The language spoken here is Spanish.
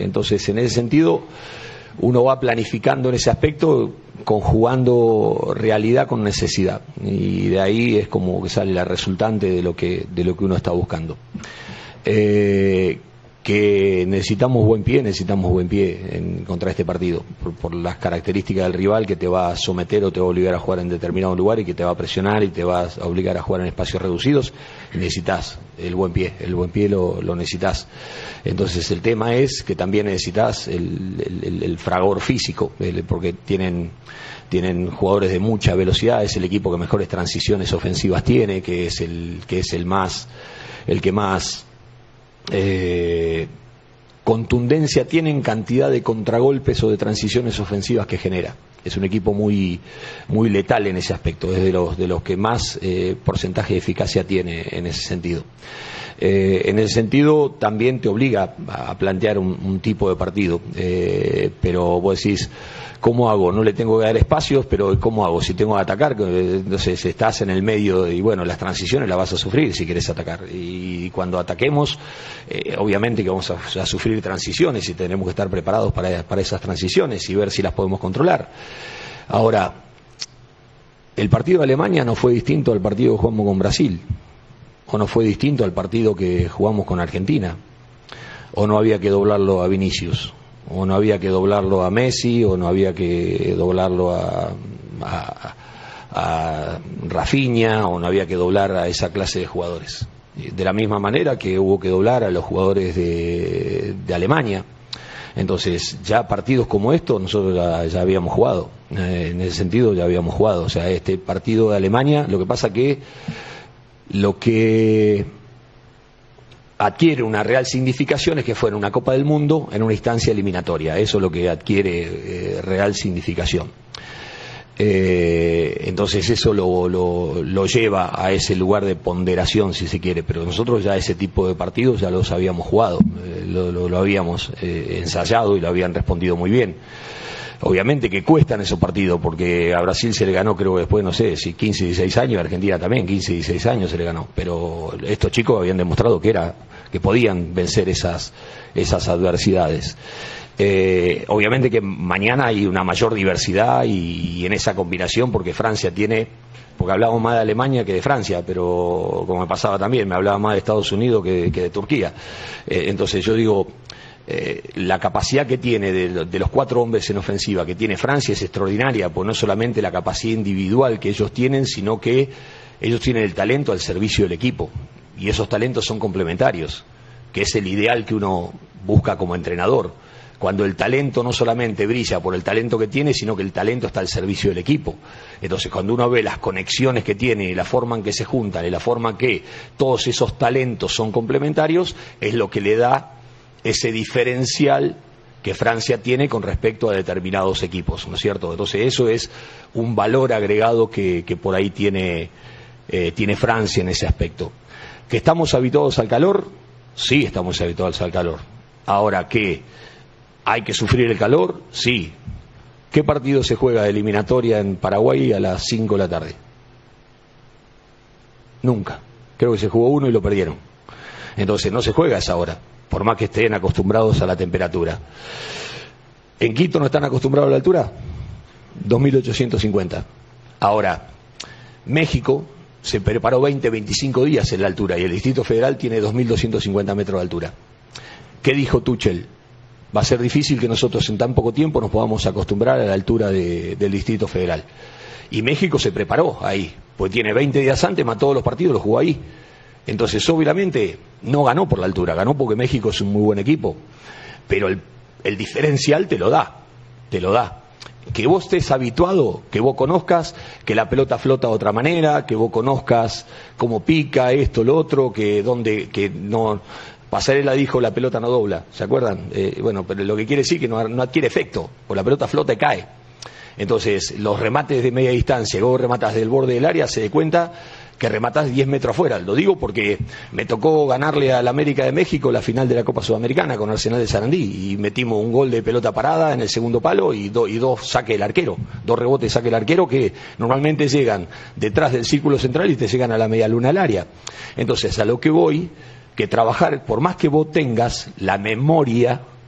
Entonces, en ese sentido, uno va planificando en ese aspecto, conjugando realidad con necesidad, y de ahí es como que sale la resultante de lo que uno está buscando. Que necesitamos buen pie contra este partido, por las características del rival, que te va a someter o te va a obligar a jugar en determinado lugar y que te va a presionar y te va a obligar a jugar en espacios reducidos. Necesitas el buen pie lo necesitas. Entonces el tema es que también necesitas el fragor físico, porque tienen jugadores de mucha velocidad, es el equipo que mejores transiciones ofensivas tiene, que es el que más contundencia tiene en cantidad de contragolpes o de transiciones ofensivas que genera. Es un equipo muy letal en ese aspecto, es de los que más porcentaje de eficacia tiene en ese sentido. En ese sentido también te obliga a plantear un tipo de partido, pero vos decís, ¿cómo hago? No le tengo que dar espacios, pero ¿cómo hago? Si tengo que atacar, entonces estás en el medio y bueno, las transiciones las vas a sufrir si querés atacar. Y cuando ataquemos, obviamente que vamos a sufrir transiciones y tenemos que estar preparados para esas transiciones y ver si las podemos controlar. Ahora, el partido de Alemania no fue distinto al partido que jugamos con Brasil, o no fue distinto al partido que jugamos con Argentina, o no había que doblarlo a Vinicius, o no había que doblarlo a Messi, o no había que doblarlo a Rafinha, o no había que doblar a esa clase de jugadores. De la misma manera que hubo que doblar a los jugadores de Alemania. Entonces, ya partidos como estos nosotros ya habíamos jugado. En ese sentido ya habíamos jugado. O sea, este partido de Alemania, lo que pasa que lo que adquiere una real significación es que fue en una Copa del Mundo en una instancia eliminatoria. Eso es lo que adquiere real significación. Entonces eso lo lleva a ese lugar de ponderación, si se quiere, pero nosotros ya ese tipo de partidos ya los habíamos jugado, lo habíamos ensayado y lo habían respondido muy bien. Obviamente que cuestan esos partidos, porque a Brasil se le ganó, creo que después, no sé, si 15, 16 años, a Argentina también, 15, 16 años se le ganó, pero estos chicos habían demostrado que podían vencer esas adversidades. Obviamente que mañana hay una mayor diversidad y en esa combinación, porque Francia porque hablamos más de Alemania que de Francia, pero como me pasaba también, me hablaba más de Estados Unidos que de Turquía. Entonces yo digo, la capacidad que tiene de los 4 hombres en ofensiva que tiene Francia es extraordinaria, pues no solamente la capacidad individual que ellos tienen, sino que ellos tienen el talento al servicio del equipo, y esos talentos son complementarios, que es el ideal que uno busca como entrenador, cuando el talento no solamente brilla por el talento que tiene, sino que el talento está al servicio del equipo. Entonces, cuando uno ve las conexiones que tiene y la forma en que se juntan y la forma en que todos esos talentos son complementarios, es lo que le da ese diferencial que Francia tiene con respecto a determinados equipos, ¿no es cierto? Entonces eso es un valor agregado que por ahí tiene Francia en ese aspecto. ¿Que estamos habituados al calor? Sí, estamos habituados al calor. Ahora, ¿que hay que sufrir el calor? Sí. ¿Qué partido se juega de eliminatoria en Paraguay a las 5 de la tarde? Nunca. Creo que se jugó uno y lo perdieron. Entonces no se juega a esa hora, por más que estén acostumbrados a la temperatura. ¿En Quito no están acostumbrados a la altura? 2.850. Ahora, México se preparó 25 días en la altura y el Distrito Federal tiene 2.250 metros de altura. ¿Qué dijo Tuchel? Va a ser difícil que nosotros en tan poco tiempo nos podamos acostumbrar a la altura del Distrito Federal. Y México se preparó ahí, pues tiene 20 días antes, más todos los partidos los jugó ahí. Entonces, obviamente, no ganó por la altura, ganó porque México es un muy buen equipo. Pero el diferencial te lo da. Que vos estés habituado, que vos conozcas que la pelota flota de otra manera, que vos conozcas cómo pica esto, lo otro, que no... Pasarela dijo la pelota no dobla, ¿se acuerdan? Bueno, pero lo que quiere decir que no adquiere efecto, o la pelota flota y cae. Entonces, los remates de media distancia, que vos rematas del borde del área, se dé cuenta que rematas 10 metros afuera. Lo digo porque me tocó ganarle al América de México la final de la Copa Sudamericana con Arsenal de Sarandí, y metimos un gol de pelota parada en el segundo palo y dos saques del arquero, 2 rebotes saque del arquero que normalmente llegan detrás del círculo central y te llegan a la media luna del área. Entonces, a lo que voy, que trabajar, por más que vos tengas la memoria